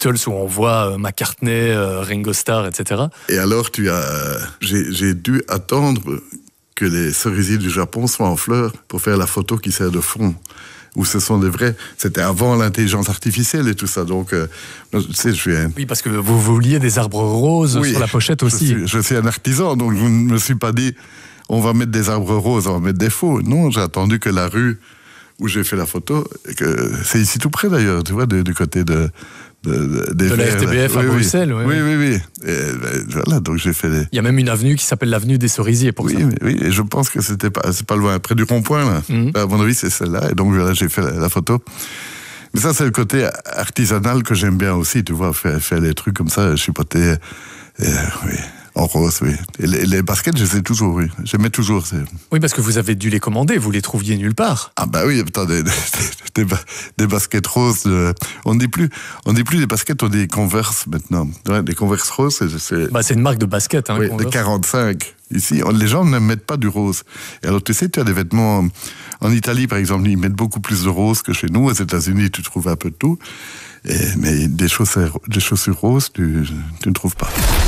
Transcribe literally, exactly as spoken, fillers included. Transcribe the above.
Beatles où on voit euh, McCartney, euh, Ringo Starr, et cetera. Et alors, tu as, euh, j'ai, j'ai dû attendre que les cerisiers du Japon soient en fleurs pour faire la photo qui sert de fond. Où ce sont des vrais... C'était avant l'intelligence artificielle et tout ça, donc... Euh, tu sais, je suis un... Oui, parce que vous vouliez des arbres roses oui, sur la pochette aussi. Je suis, je suis un artisan, donc je ne me suis pas dit, on va mettre des arbres roses, on va mettre des faux. Non, j'ai attendu que la rue où j'ai fait la photo, que c'est ici tout près d'ailleurs, tu vois, du, du côté de... De, de, de la R T B F à oui, Bruxelles, oui. Oui, oui, oui, oui. Et, ben, voilà, donc j'ai fait les... Il y a même une avenue qui s'appelle l'avenue des Cerisiers pour oui, ça. Oui, et je pense que c'était pas, c'est pas loin, près du rond-point, là. Mm-hmm. À mon avis, c'est celle-là. Et donc, voilà, j'ai fait la, la photo. Mais ça, c'est le côté artisanal que j'aime bien aussi, tu vois, faire, faire les trucs comme ça, chipoter, et, oui, en rose, oui. Et les, les baskets, je les ai toujours, oui. J'aimais toujours. C'est... Oui, parce que vous avez dû les commander, vous les trouviez nulle part. Ah bah oui, attends, des, des, des, des baskets roses. Euh, on dit plus, on dit plus des baskets, on dit Converse maintenant. Ouais, des Converse roses, c'est... C'est, bah, c'est une marque de basket, hein, oui, des quarante-cinq. Ici, on, les gens ne mettent pas du rose. Et alors, tu sais, tu as des vêtements... En Italie, par exemple, ils mettent beaucoup plus de rose que chez nous. Aux États-Unis, tu trouves un peu de tout. Et, mais des chaussures, des chaussures roses, tu, tu ne trouves pas.